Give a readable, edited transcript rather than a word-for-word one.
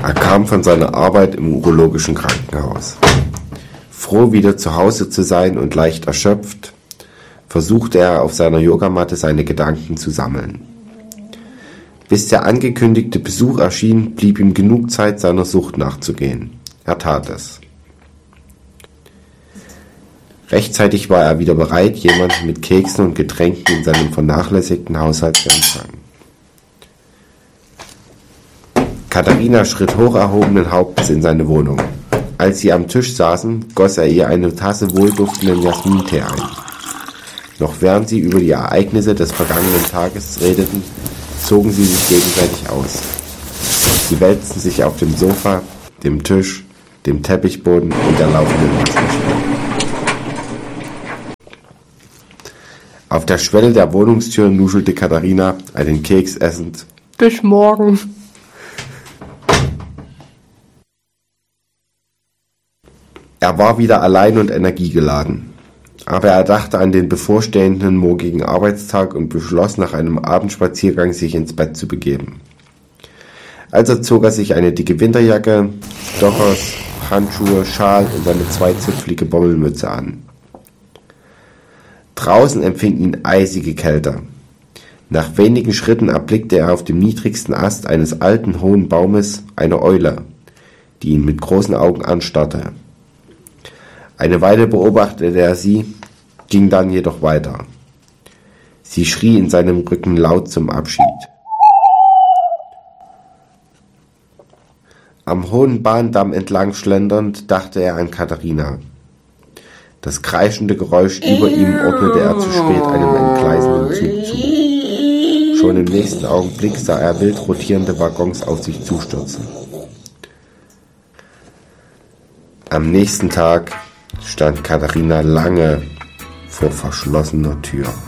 Er kam von seiner Arbeit im urologischen Krankenhaus. Froh, wieder zu Hause zu sein und leicht erschöpft, versuchte er auf seiner Yogamatte seine Gedanken zu sammeln. Bis der angekündigte Besuch erschien, blieb ihm genug Zeit, seiner Sucht nachzugehen. Er tat es. Rechtzeitig war er wieder bereit, jemanden mit Keksen und Getränken in seinem vernachlässigten Haushalt zu empfangen. Katharina schritt hoch erhobenen Hauptes in seine Wohnung. Als sie am Tisch saßen, goss er ihr eine Tasse wohlduftenden Jasmintee ein. Noch während sie über die Ereignisse des vergangenen Tages redeten, zogen sie sich gegenseitig aus. Sie wälzten sich auf dem Sofa, dem Tisch, dem Teppichboden und der laufenden Waschmaschine. Auf der Schwelle der Wohnungstür nuschelte Katharina, einen Keks essend: Bis morgen. Er war wieder allein und energiegeladen. Aber er dachte an den bevorstehenden morgigen Arbeitstag und beschloss, nach einem Abendspaziergang sich ins Bett zu begeben. Also zog er sich eine dicke Winterjacke, Stochers, Handschuhe, Schal und seine zweizipfelige Bommelmütze an. Draußen empfing ihn eisige Kälte. Nach wenigen Schritten erblickte er auf dem niedrigsten Ast eines alten, hohen Baumes eine Eule, die ihn mit großen Augen anstarrte. Eine Weile beobachtete er sie, ging dann jedoch weiter. Sie schrie in seinem Rücken laut zum Abschied. Am hohen Bahndamm entlang schlendernd, dachte er an Katharina. Das kreischende Geräusch über ihm ordnete er zu spät einem entgleisenden Zug zu. Schon im nächsten Augenblick sah er wild rotierende Waggons auf sich zustürzen. Am nächsten Tag stand Katharina lange vor verschlossener Tür.